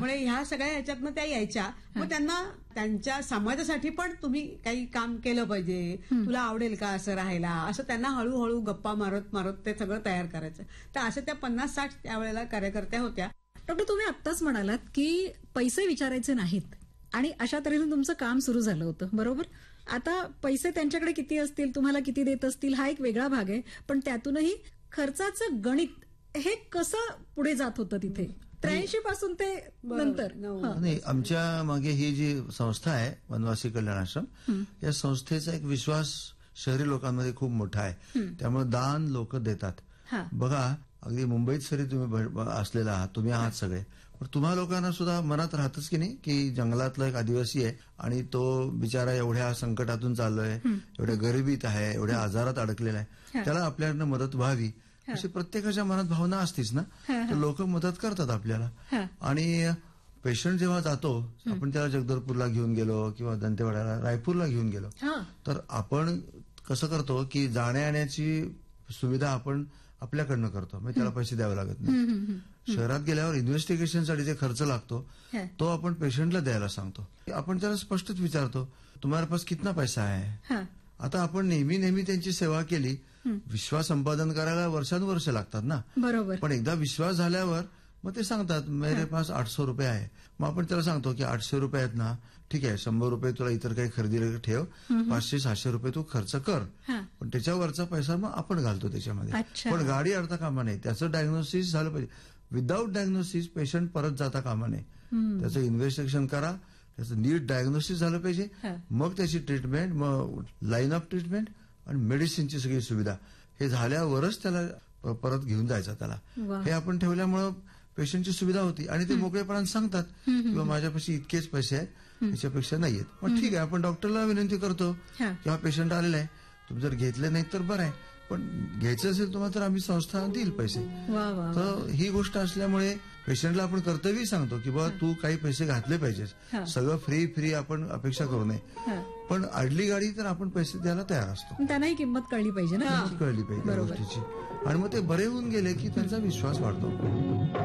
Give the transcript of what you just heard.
त्यामुळे ह्या सगळ्या ह्याच्यातनं त्या यायच्या. मग त्यांना त्यांच्या समाजासाठी पण तुम्ही काही काम केलं पाहिजे, तुला आवडेल का असं राहायला, असं त्यांना हळूहळू गप्पा मारत मारत ते सगळं तयार करायचं. तर अशा त्या 50-60 त्यावेळेला कार्यकर्त्या होत्या. डॉक्टर, तुम्ही आत्ताच म्हणालात की पैसे विचारायचे नाहीत आणि अशा तऱ्हेने तुमचं काम सुरू झालं होतं, बरोबर? आता पैसे त्यांच्याकडे किती असतील, तुम्हाला किती देत असतील, हा एक वेगळा भाग आहे. पण त्यातूनही खर्चाचं गणित हे कसं पुढे जात होतं तिथे 83 पासून ते नंतर? नाही, आमच्या मागे ही जी संस्था आहे वनवासी कल्याण आश्रम, या संस्थेचा एक विश्वास शहरी लोकांमध्ये खूप मोठा आहे. त्यामुळे दान लोक देतात. बघा, अगदी मुंबईत सरी तुम्ही असलेला आहात, तुम्ही आहात सगळे, पण तुम्हा लोकांना सुद्धा मनात राहतच की नाही की जंगलातला एक आदिवासी आहे आणि तो बिचारा एवढ्या संकटातून चाललोय, एवढ्या गरिबीत आहे, एवढ्या आजारात अडकलेला आहे, त्याला आपल्याकडनं मदत व्हावी अशी प्रत्येकाच्या मनात भावना असतीच ना. तर लोक मदत करतात आपल्याला. आणि पेशंट जेव्हा जातो, आपण त्याला जगदलपूरला घेऊन गेलो किंवा दंतेवाड्याला, रायपूरला घेऊन गेलो, तर आपण कसं करतो की जाण्या येण्याची सुविधा आपण आपल्याकडनं करतो, म्हणजे त्याला पैसे द्यावे लागत नाही. शहरात गेल्यावर इन्व्हेस्टिगेशनसाठी जे खर्च लागतो तो आपण पेशंटला द्यायला सांगतो. आपण त्याला स्पष्टच विचारतो, तुम्हारे पास कितना पैसा आहे. आता आपण नेहमी नेहमी त्यांची सेवा केली, विश्वास संपादन करायला वर्षानुवर्ष लागतात ना. बरोबर. पण एकदा विश्वास झाल्यावर मग ते सांगतात मेरे पास 800 रुपये आहे. मग आपण त्याला सांगतो की 800 रुपये आहेत ना, ठीक आहे, 100 रुपये तुला इतर काही खरेदीला ठेव, 500-600 रुपये तू खर्च कर, पण त्याच्यावरचा पैसा मग आपण घालतो त्याच्यामध्ये. पण गाडी अडता कामा नाही, त्याचं डायग्नोसिस झालं पाहिजे. विदाऊट डायग्नोसिस पेशंट परत जाता कामा नये. त्याचं इन्व्हेस्टिगेशन करा, त्याचं नीट डायग्नोसिस झालं पाहिजे, मग त्याची ट्रीटमेंट, मग लाईन ऑफ ट्रीटमेंट आणि मेडिसिनची सगळी सुविधा हे झाल्यावरच त्याला परत घेऊन जायचं त्याला. हे आपण ठेवल्यामुळं पेशंटची सुविधा होती आणि ते मोकळेपणाने सांगतात किंवा माझ्यापाशी इतकेच पैसे आहेत, त्याच्यापेक्षा नाहीयेत. पण ठीक आहे, आपण डॉक्टरला विनंती करतो की हा पेशंट आलेला आहे, तुम्ही जर घेतले नाही तर बरं आहे, पण घ्यायचं असेल तुम्हाला तर आम्ही संस्था देईल पैसे. तर ही गोष्ट असल्यामुळे पेशंटला आपण कर्तव्य सांगतो की बाबा तू काही पैसे घातले पाहिजेस, सगळं फ्री आपण अपेक्षा करू नये, पण अडली गाडी तर आपण पैसे द्यायला तयार असतो. त्यांनाही किंमत कळली पाहिजे ना, कळली पाहिजे गोष्टीची. आणि मग ते बरे होऊन गेले की त्यांचा विश्वास वाढतो.